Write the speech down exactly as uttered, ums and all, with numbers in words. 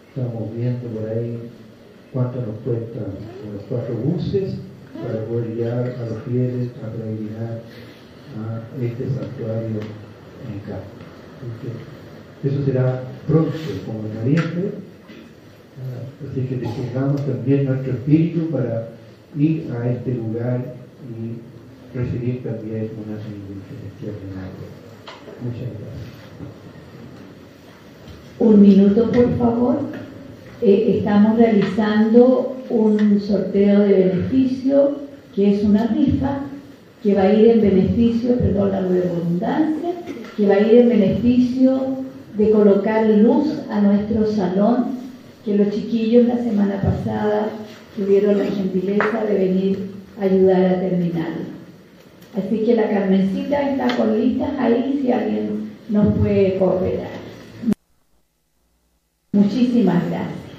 Estamos viendo por ahí cuánto nos cuestan los cuatro buses para poder llevar a los fieles a peregrinar a este santuario en Castro. Eso será pronto, como en noviembre, así que dispongamos también nuestro espíritu para ir a este lugar y recibir también una bendición extraordinaria. Muchas gracias. Un minuto, por favor. Eh, estamos realizando un sorteo de beneficio, que es una rifa, que va a ir en beneficio, perdón la redundancia, que va a ir en beneficio de colocar luz a nuestro salón, que los chiquillos la semana pasada tuvieron la gentileza de venir a ayudar a terminarlo. Así que la Carmencita está con listas ahí si alguien nos puede cooperar. Muchísimas gracias.